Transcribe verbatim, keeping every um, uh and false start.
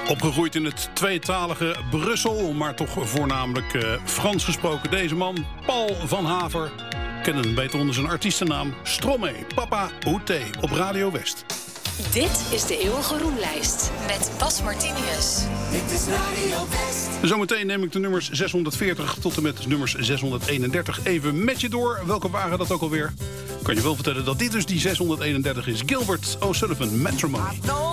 Opgegroeid in het tweetalige Brussel, maar toch voornamelijk uh, Frans gesproken. Deze man, Paul van Haver, kennen hem beter onder zijn artiestennaam Stromae, Papa Oete op Radio West. Dit is de Eeuwige Roemlijst met Bas Martinius. Dit is Radio West. Zometeen neem ik de nummers zeshonderdveertig tot en met nummers zeshonderdeenendertig even met je door. Welke waren dat ook alweer? Kan je wel vertellen dat dit dus die zeshonderdeenendertig is. Gilbert O'Sullivan, Matrimony.